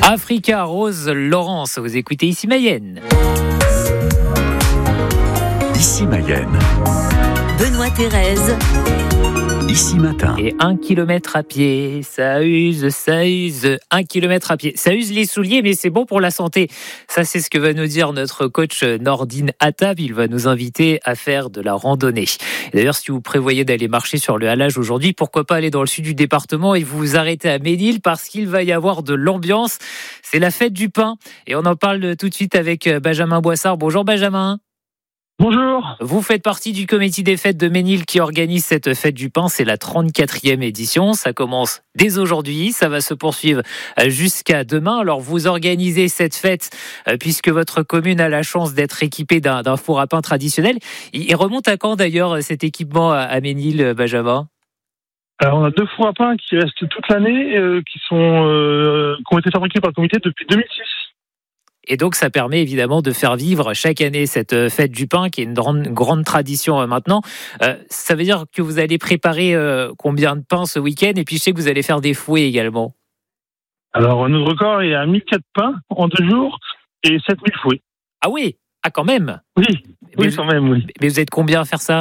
Africa Rose Laurence, vous écoutez ici Mayenne. Ici Mayenne. Benoît Thérèse. Ici Matin. Et 1 kilomètre à pied, ça use. 1 kilomètre à pied. Ça use les souliers, mais c'est bon pour la santé. Ça, c'est ce que va nous dire notre coach Nordine Attab. Il va nous inviter à faire de la randonnée. Et d'ailleurs, si vous prévoyez d'aller marcher sur le halage aujourd'hui, pourquoi pas aller dans le sud du département et vous arrêter à Ménil parce qu'il va y avoir de l'ambiance. C'est la fête du pain. Et on en parle tout de suite avec Benjamin Boissard. Bonjour Benjamin. Bonjour. Vous faites partie du comité des fêtes de Ménil qui organise cette fête du pain. C'est la 34e édition. Ça commence dès aujourd'hui. Ça va se poursuivre jusqu'à demain. Alors, vous organisez cette fête puisque votre commune a la chance d'être équipée d'un four à pain traditionnel. Il remonte à quand d'ailleurs cet équipement à Ménil, Benjamin ? Alors, on a 2 fours à pain qui restent toute l'année, qui ont été fabriqués par le comité depuis 2006. Et donc, ça permet évidemment de faire vivre chaque année cette fête du pain, qui est une grande tradition maintenant. Ça veut dire que vous allez préparer combien de pains ce week-end ? Et puis, je sais que vous allez faire des fouets également. Alors, notre record est à 1004 pains en 2 jours et 7000 fouets. Ah oui ? Ah, quand même ? Oui, quand même, oui. Mais vous êtes combien à faire ça ?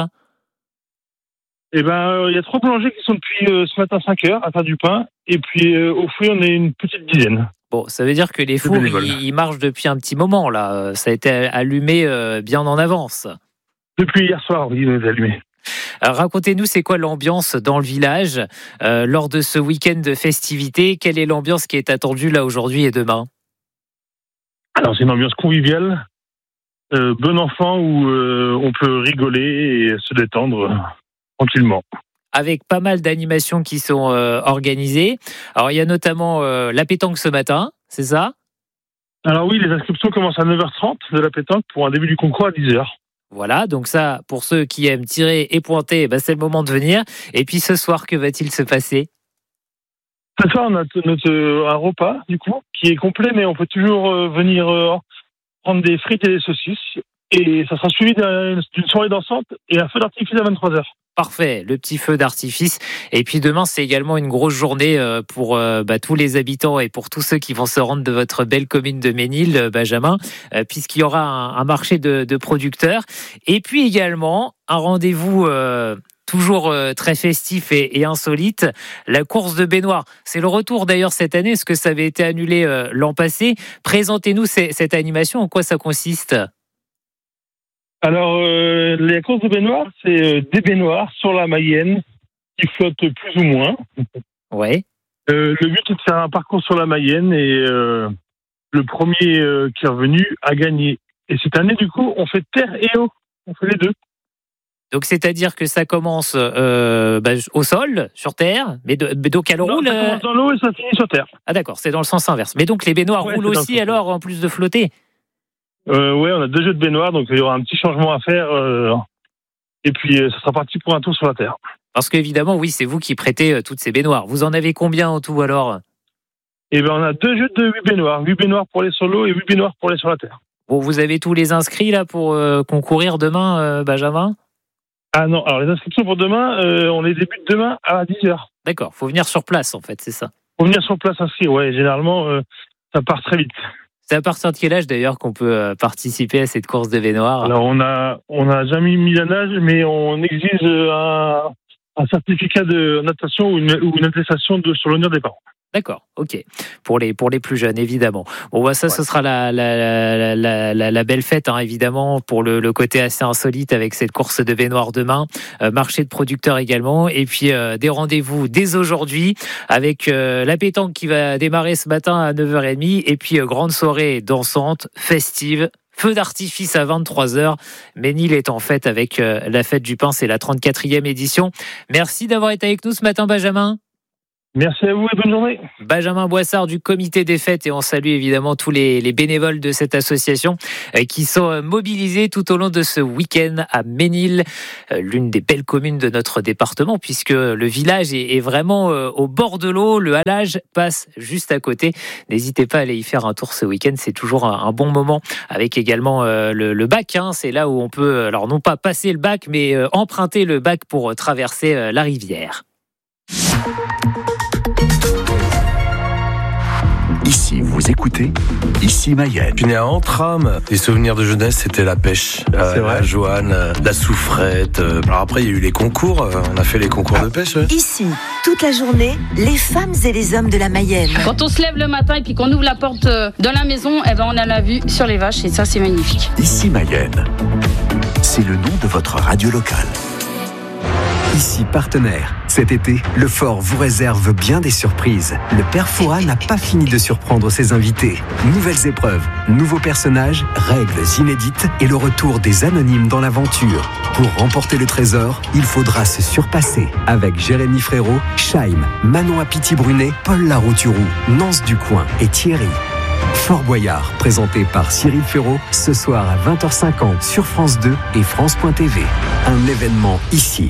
Eh ben, il y a 3 boulangers qui sont depuis ce matin 5 heures à faire du pain. Et puis, au fouet, on est une petite dizaine. Bon, ça veut dire que les fours, ils marchent depuis un petit moment, là. Ça a été allumé bien en avance. Depuis hier soir, oui, on est allumé. Alors, racontez-nous, c'est quoi l'ambiance dans le village lors de ce week-end de festivités ? Quelle est l'ambiance qui est attendue là aujourd'hui et demain ? Alors, c'est une ambiance conviviale, bon enfant, où on peut rigoler et se détendre tranquillement. Avec pas mal d'animations qui sont organisées. Alors, il y a notamment la pétanque ce matin, c'est ça ? Alors oui, les inscriptions commencent à 9h30 de la pétanque pour un début du concours à 10h. Voilà, donc ça, pour ceux qui aiment tirer et pointer, c'est le moment de venir. Et puis ce soir, que va-t-il se passer ? Ce soir, on a un repas, du coup, qui est complet, mais on peut toujours venir prendre des frites et des saucisses. Et ça sera suivi d'une soirée dansante et un feu d'artifice à 23h. Parfait, le petit feu d'artifice. Et puis demain, c'est également une grosse journée pour tous les habitants et pour tous ceux qui vont se rendre de votre belle commune de Ménil, Benjamin, puisqu'il y aura un marché de producteurs. Et puis également, un rendez-vous toujours très festif et insolite, la course de baignoire. C'est le retour d'ailleurs cette année, parce que ça avait été annulé l'an passé. Présentez-nous cette animation, en quoi ça consiste ? Alors, la course de baignoire, c'est des baignoires sur la Mayenne qui flottent plus ou moins. Ouais. Le but est de faire un parcours sur la Mayenne et le premier qui est revenu a gagné. Et cette année, du coup, on fait terre et eau. On fait les deux. Donc, c'est-à-dire que ça commence au sol, sur terre, mais donc elle roule. Ça commence dans l'eau et ça finit sur terre. Ah d'accord, c'est dans le sens inverse. Mais donc les baignoires roulent aussi alors, en plus de flotter ? Ouais, on a 2 jeux de baignoire, donc il y aura un petit changement à faire. Et puis, ça sera parti pour un tour sur la terre. Parce qu'évidemment, oui, c'est vous qui prêtez toutes ces baignoires. Vous en avez combien en tout alors ? Eh bien, on a 2 jeux de 8 baignoires. 8 baignoires pour aller sur l'eau et 8 baignoires pour aller sur la terre. Bon, vous avez tous les inscrits là pour concourir demain, Benjamin ? Ah non, alors les inscriptions pour demain, on les débute demain à 10h. D'accord, faut venir sur place en fait, c'est ça ? Faut venir sur place inscrire, ouais. Généralement, ça part très vite. C'est à partir de quel âge d'ailleurs qu'on peut participer à cette course de baignoire ? Alors on a jamais mis un âge, mais on exige un certificat de natation ou une attestation sur l'honneur des parents. D'accord, ok. Pour les plus jeunes, évidemment. Bon, ça, ce sera la belle fête, hein, évidemment, pour le côté assez insolite avec cette course de baignoire demain. Marché de producteurs également. Et puis, des rendez-vous dès aujourd'hui avec la pétanque qui va démarrer ce matin à 9h30. Et puis, grande soirée dansante, festive. Feu d'artifice à 23h. Ménil est en fête avec la fête du pain. C'est la 34e édition. Merci d'avoir été avec nous ce matin, Benjamin. Merci à vous et bonne journée. Benjamin Boissard du comité des fêtes, et on salue évidemment tous les bénévoles de cette association qui sont mobilisés tout au long de ce week-end à Ménil, l'une des belles communes de notre département, puisque le village est vraiment au bord de l'eau, le halage passe juste à côté. N'hésitez pas à aller y faire un tour ce week-end, c'est toujours un bon moment, avec également le bac, hein. C'est là où on peut, alors non pas passer le bac, mais emprunter le bac pour traverser la rivière. Ici, vous écoutez Ici Mayenne. Je suis né à Antram. Les souvenirs de jeunesse, c'était la pêche. La Joanne, la souffrette. Alors après, il y a eu les concours. On a fait les concours de pêche. Ouais. Ici, toute la journée, les femmes et les hommes de la Mayenne. Quand on se lève le matin et puis qu'on ouvre la porte de la maison, on a la vue sur les vaches et ça, c'est magnifique. Ici Mayenne. C'est le nom de votre radio locale. Ici partenaire. Cet été, le Fort vous réserve bien des surprises. Le Père Fouras n'a pas fini de surprendre ses invités. Nouvelles épreuves, nouveaux personnages, règles inédites et le retour des anonymes dans l'aventure. Pour remporter le trésor, il faudra se surpasser. Avec Jérémy Frérot, Chaim, Manon Apiti-Brunet, Paul Larouturou, Nance Ducoing et Thierry. Fort Boyard, présenté par Cyril Ferraud, ce soir à 20h50 sur France 2 et France.tv. Un événement ici.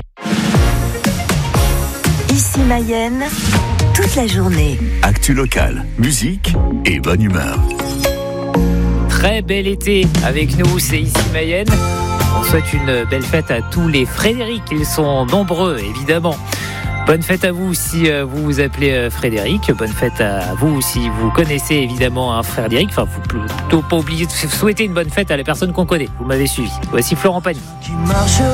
Ici Mayenne, toute la journée. Actu locale, musique et bonne humeur. Très bel été avec nous, c'est Ici Mayenne. On souhaite une belle fête à tous les Frédéric, ils sont nombreux évidemment. Bonne fête à vous si vous vous appelez Frédéric. Bonne fête à vous si vous connaissez évidemment un Frédéric. Enfin, faut plutôt pas oublier de souhaiter une bonne fête à la personne qu'on connaît. Vous m'avez suivi. Voici Florent Pagny.